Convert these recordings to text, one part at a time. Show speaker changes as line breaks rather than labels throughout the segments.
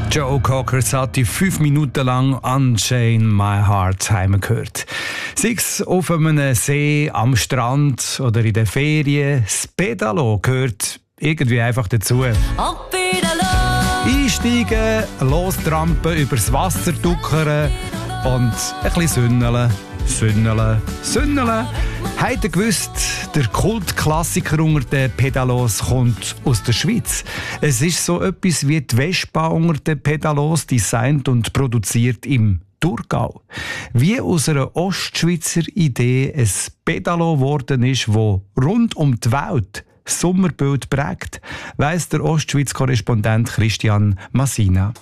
Joe Cocker hat die 5 Minuten lang Unchain My Heart gehört. Sei es auf einem See, am Strand oder in den Ferien, das Pedalo gehört irgendwie einfach dazu. Einsteigen, lostrampen, übers Wasser duckern und ein bisschen sünneln. Habt ihr gewusst, der Kultklassiker unter den Pedalos kommt aus der Schweiz? Es ist so etwas wie die Vespa unter den Pedalos, designt und produziert im Thurgau. Wie aus einer Ostschweizer Idee ein Pedalo geworden ist, das rund um die Welt Sommerbild prägt, weiss der Ostschweiz-Korrespondent Christian Massina.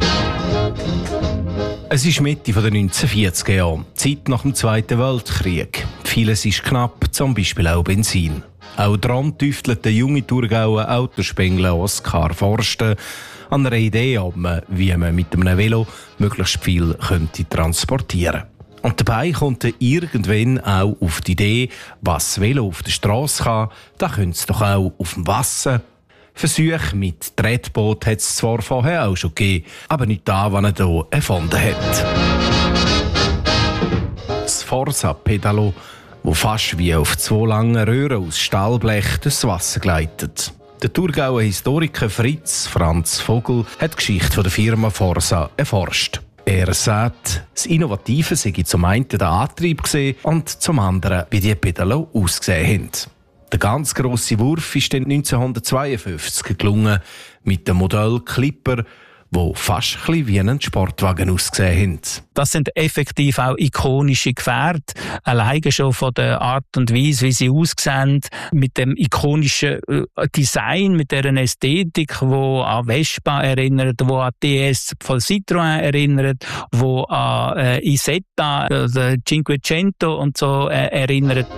Es ist Mitte der 1940er Jahre, Zeit nach dem Zweiten Weltkrieg. Vieles ist knapp, zum Beispiel auch Benzin. Auch daran tüftelt der junge Thurgauer Autospengler Oskar Forsten an einer Idee, wie man mit einem Velo möglichst viel transportieren könnte. Und dabei kommt er irgendwann auch auf die Idee, was das Velo auf der Straße kann, da könnte es doch auch auf dem Wasser. Versuche mit Tretboot hat es zwar vorher auch schon gegeben, aber nicht da, was er hier erfunden hat. Das Forsa-Pedalo, das fast wie auf 2 langen Röhren aus Stahlblech durchs Wasser gleitet. Der Thurgauer Historiker Franz Vogel hat die Geschichte der Firma Forsa erforscht. Er sagt, das Innovative sei zum einen der Antrieb und zum anderen, wie die Pedalo ausgesehen haben. Der ganz grosse Wurf ist dann 1952 gelungen mit dem Modell Clipper, wo fast ein bisschen wie ein Sportwagen ausgesehen hat.
Das sind effektiv auch ikonische Gefährte. Alleine schon von der Art und Weise, wie sie aussehen, mit dem ikonischen Design, mit der Ästhetik, wo an Vespa erinnert, wo an DS von Citroën erinnert, wo an Isetta, Cinquecento und so erinnert.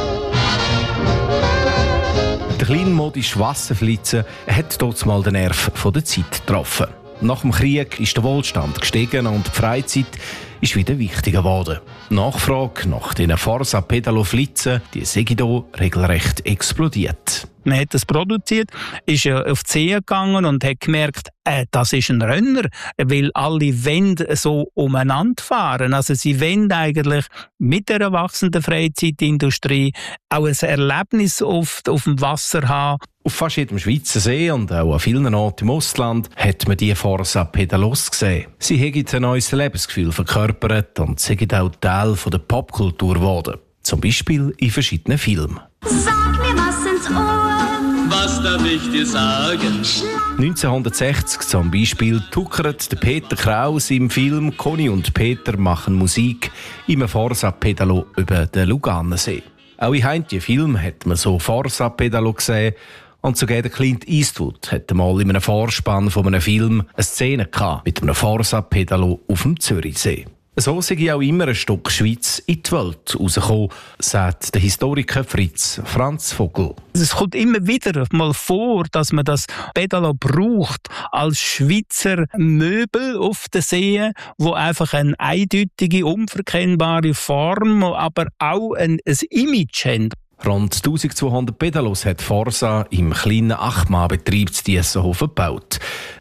Der kleinmodische Wasserflitzer hat dort mal den Nerv der Zeit getroffen. Nach dem Krieg ist der Wohlstand gestiegen und die Freizeit ist wieder wichtiger geworden. Die Nachfrage nach diesen Forsa-Pedalo-Flitzen, die sei hier regelrecht explodiert.
Man hat das produziert, ist auf die See gegangen und hat gemerkt, das ist ein Renner, weil alle wollen so umeinander fahren. Also sie wollen eigentlich mit der wachsenden Freizeitindustrie auch ein Erlebnis auf dem Wasser haben.
Auf fast jedem Schweizer See und auch an vielen Orten im Ausland hat man die Forsa-Pedalos gesehen. Sie haben ein neues Lebensgefühl verkörpert und sind auch Teil der Popkultur geworden. Zum Beispiel in verschiedenen Filmen.
Sag mir was ins Ohr.
Was darf ich dir sagen?
1960 zum Beispiel tuckert der Peter Kraus im Film «Conny und Peter machen Musik» im Forsa-Pedalo über den Luganensee. Auch in heimlichen Filmen hat man so Forsa-Pedalo gesehen. Und sogar der Clint Eastwood hatte mal in einem Vorspann von einem Film eine Szene mit einem Forsa-Pedalo auf dem Zürichsee. So sei auch immer ein Stück Schweiz in die Welt rausgekommen, sagt der Historiker Franz Vogel.
Es kommt immer wieder mal vor, dass man das Pedalo braucht als Schweizer Möbel auf den Seen, wo einfach eine eindeutige, unverkennbare Form, aber auch ein Image haben.
Rund 1200 Pedalos hat Forsa im kleinen 8-Mann-Betrieb zu Diessenhofen gebaut.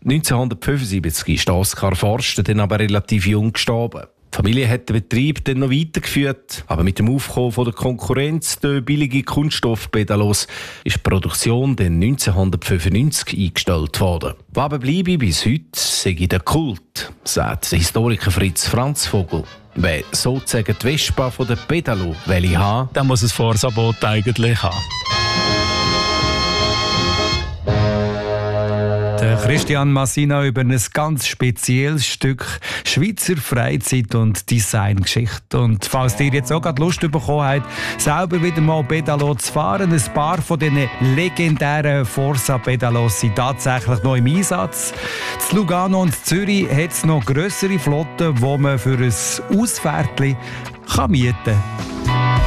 1975 ist Oskar Forsten dann aber relativ jung gestorben. Die Familie hat den Betrieb dann noch weitergeführt, aber mit dem Aufkommen von der Konkurrenz der billigen Kunststoffpedalos ist die Produktion dann 1995 eingestellt worden. Was bleibe bis heute, sei der Kult, sagt der Historiker Franz Vogel. Wer sozusagen die Vespa von der Pedalo will haben,
dann muss es Forsa-Boot eigentlich haben.
Der Christian Massina über ein ganz spezielles Stück Schweizer Freizeit- und Designgeschichte. Und falls ihr jetzt auch gerade Lust bekommen habt, selber wieder mal Pedalo zu fahren, ein paar von diesen legendären Forsa-Pedalos sind tatsächlich noch im Einsatz. In Lugano und Zürich hat es noch grössere Flotten, die man für ein Ausfahrtchen mieten kann.